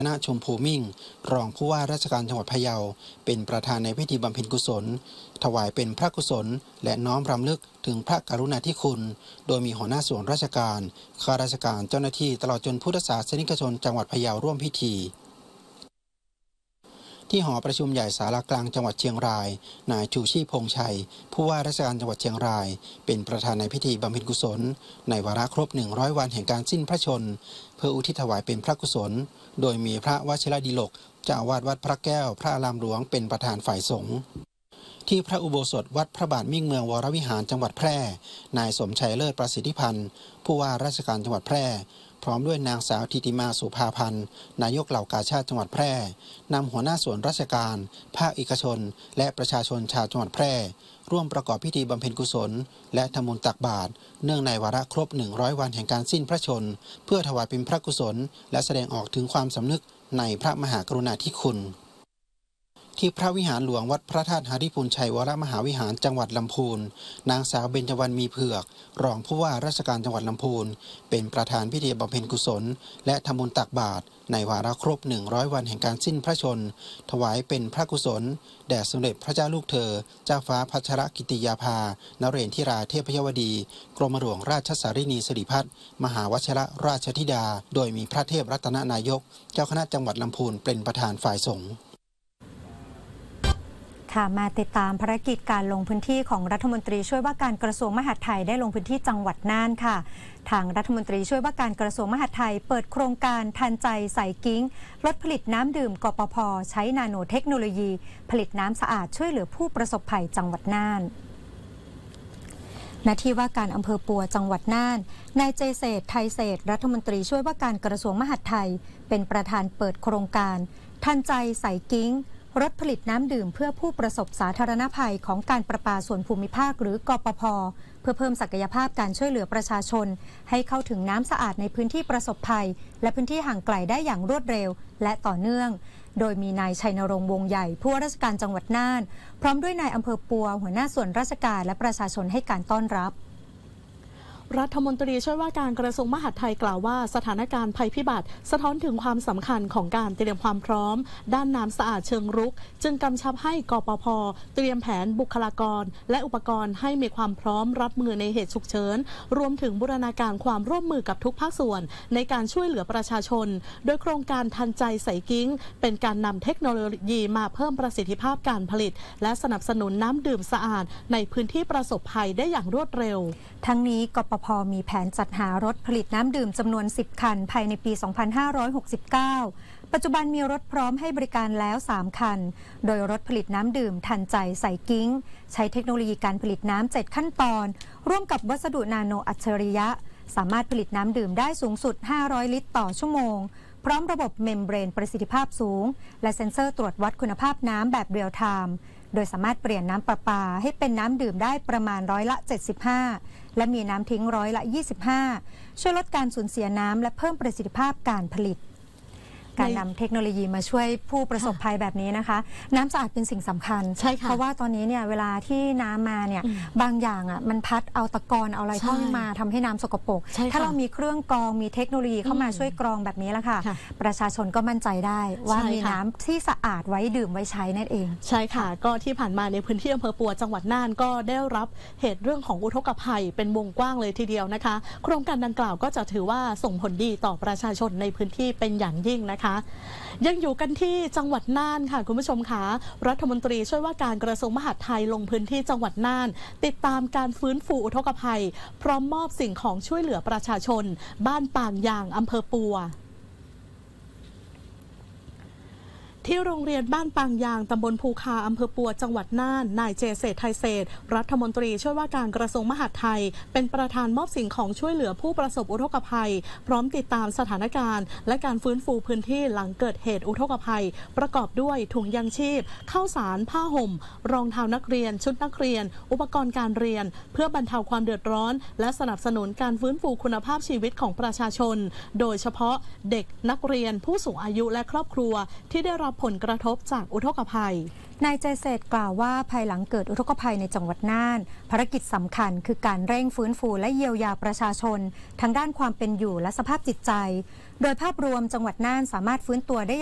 คณะชมพูมิ่งรองผู้ว่าราชการจังหวัดพะเยาเป็นประธานในพิธีบำเพ็ญกุศลถวายเป็นพระกุศลและน้อมรำลึกถึงพระกรุณาธิคุณโดยมีหัวหน้าส่วนราชการข้าราชการเจ้าหน้าที่ตลอดจนพุทธศาสนิกชนจังหวัดพะเยาร่วมพิธีที่หอประชุมใหญ่ศาลากลางจังหวัดเชียงรายนายชูชีพพงษ์ชัยผู้ว่าราชการจังหวัดเชียงรายเป็นประธานในพิธีบำเพ็ญกุศลในวาระครบ100 วันแห่งการสิ้นพระชนม์เพื่ออุทิศถวายเป็นพระกุศลโดยมีพระวชิรดิลกเจ้าอาวาสวัดพระแก้วพระอารามหลวงเป็นประธานฝ่ายสงฆ์ที่พระอุโบสถวัดพระบาทมิ่งเมืองวรวิหารจังหวัดแพร่นายสมชัยเลิศประสิทธิพันธ์ผู้ว่าราชการจังหวัดแพร่พร้อมด้วยนางสาวธิติมาสุภาพันธ์นายกเหล่ากาชาดจังหวัดแพร่นำหัวหน้าส่วนราชการภาคเอกชนและประชาชนชาวจังหวัดแพร่ร่วมประกอบพิธีบำเพ็ญกุศลและทำบุญตักบาตรเนื่องในวาระครบ100 วันแห่งการสิ้นพระชนม์เพื่อถวายเป็นพระกุศลและแสดงออกถึงความสำนึกในพระมหากรุณาธิคุณที่พระวิหารหลวงวัดพระธาตุหฤปุญชัยวรมหาวิหารจังหวัดลำพูนนางสาวเบญจวรรณมีเผือกรองผู้ว่าราชการจังหวัดลำพูนเป็นประธานพิธีบำเพ็ญกุศลและทำบุญตักบาตรในวาระครบ100 วันแห่งการสิ้นพระชนม์ถวายเป็นพระกุศลแด่สมเด็จพระเจ้าลูกเธอเจ้าฟ้าพัชรกิติยาภานเรศธิราเทพยวดีกรมหลวงราชสารินีสิริพัฒน์มหาวชิรราชธิดาโดยมีพระเทพรัตนนายกเจ้าคณะจังหวัดลำพูนเป็นประธานฝ่ายสงฆ์ค่ะมาติดตามภารกิจการลงพื้นที่ของรัฐมนตรีช่วยว่าการกระทรวงมหาดไทยได้ลงพื้นที่จังหวัดน่านค่ะทางรัฐมนตรีช่วยว่าการกระทรวงมหาดไทยเปิดโครงการทันใจใส่กิ้งลดผลิตน้ำดื่มกปภ.ใช้นาโนเทคโนโลยีผลิตน้ำสะอาดช่วยเหลือผู้ประสบภัยจังหวัดน่านณที่ว่าการอำเภอปัวจังหวัดน่านนายเจเศษไทยเศษรัฐมนตรีช่วยว่าการกระทรวงมหาดไทยเป็นประธานเปิดโครงการทันใจใส่กิ้งรถผลิตน้ำดื่มเพื่อผู้ประสบสาธารณภัยของการประปาส่วนภูมิภาคหรือกปภ.เพื่อเพิ่มศักยภาพการช่วยเหลือประชาชนให้เข้าถึงน้ำสะอาดในพื้นที่ประสบภัยและพื้นที่ห่างไกลได้อย่างรวดเร็วและต่อเนื่องโดยมีนายชัยนรงค์วงใหญ่ผู้ว่าราชการจังหวัดน่านพร้อมด้วยนายอำเภอปัวหัวหน้าส่วนราชการและประชาชนให้การต้อนรับรัฐมนตรีช่วยว่าการกระทรวงมหาดไทยกล่าวว่าสถานการณ์ภัยพิบัติสะท้อนถึงความสำคัญของการเตรียมความพร้อมด้านน้ำสะอาดเชิงรุกจึงกำชับให้กปภ.เตรียมแผนบุคลากรและอุปกรณ์ให้มีความพร้อมรับมือในเหตุฉุกเฉินรวมถึงบูรณาการความร่วมมือกับทุกภาคส่วนในการช่วยเหลือประชาชนโดยโครงการทันใจใส่กิ้งเป็นการนำเทคโนโลยีมาเพิ่มประสิทธิภาพการผลิตและสนับสนุนน้ำดื่มสะอาดในพื้นที่ประสบภัยได้อย่างรวดเร็วทั้งนี้กปภ.มีแผนจัดหารถผลิตน้ำดื่มจำนวน10 คันภายในปี 2569 ปัจจุบันมีรถพร้อมให้บริการแล้ว3 คันโดยรถผลิตน้ำดื่มทันใจใส่กิ้งใช้เทคโนโลยีการผลิตน้ำ7 ขั้นตอนร่วมกับวัสดุนาโนอัจฉริยะสามารถผลิตน้ำดื่มได้สูงสุด500 ลิตรต่อชั่วโมงพร้อมระบบเมมเบรนประสิทธิภาพสูงและเซ็นเซอร์ตรวจวัดคุณภาพน้ำแบบเรียลไทม์โดยสามารถเปลี่ยนน้ำประปาให้เป็นน้ำดื่มได้ประมาณ75%และมีน้ำทิ้ง25%ช่วยลดการสูญเสียน้ำและเพิ่มประสิทธิภาพการผลิตการนำเทคโนโลยีมาช่วยผู้ประสบภัยแบบนี้นะคะน้ำสะอาดเป็นสิ่งสำคัญเพราะว่าตอนนี้เนี่ยเวลาที่น้ำมาเนี่ยบางอย่างอ่ะมันพัดเอาตะกอนเอาอะไรเข้ามาทำให้น้ำสกปรกถ้าเรามีเครื่องกรองมีเทคโนโลยีเข้ามาช่วยกรองแบบนี้แล้วค่ะประชาชนก็มั่นใจได้ว่ามีน้ำที่สะอาดไว้ดื่มไว้ใช้นั่นเองใช่ค่ะก็ที่ผ่านมาในพื้นที่อำเภอปัวจังหวัดน่านก็ได้รับเหตุเรื่องของอุทกภัยเป็นวงกว้างเลยทีเดียวนะคะโครงการดังกล่าวก็จะถือว่าส่งผลดีต่อประชาชนในพื้นที่เป็นอย่างยิ่งนะคะยังอยู่กันที่จังหวัดน่านค่ะคุณผู้ชมคะรัฐมนตรีช่วยว่าการกระทรวงมหาดไทยลงพื้นที่จังหวัดน่านติดตามการฟื้นฟูอุทกภัยพร้อมมอบสิ่งของช่วยเหลือประชาชนบ้านปางยางอำเภอปัวที่โรงเรียนบ้านปางยางตำบลภูคาอำเภอปัวจังหวัดน่านนายเจเศษไทยเศษรัฐมนตรีช่วยว่าการกระทรวงมหาดไทยเป็นประธานมอบสิ่งของช่วยเหลือผู้ประสบอุทกภัยพร้อมติดตามสถานการณ์และการฟื้นฟูพื้นที่หลังเกิดเหตุอุทกภัยประกอบด้วยถุงยางชีพข้าวสารผ้าห่มรองเท้านักเรียนชุดนักเรียนอุปกรณ์การเรียนเพื่อบรรเทาความเดือดร้อนและสนับสนุนการฟื้นฟูคุณภาพชีวิตของประชาชนโดยเฉพาะเด็กนักเรียนผู้สูงอายุและครอบครัวที่ได้รับผลกระทบจากอุทกภัยนายเจเศษกล่าวว่าภายหลังเกิดอุทกภัยในจังหวัดน่านภารกิจสำคัญคือการเร่งฟื้นฟูและเยียวยาประชาชนทั้งด้านความเป็นอยู่และสภาพจิตใจโดยภาพรวมจังหวัดน่านสามารถฟื้นตัวได้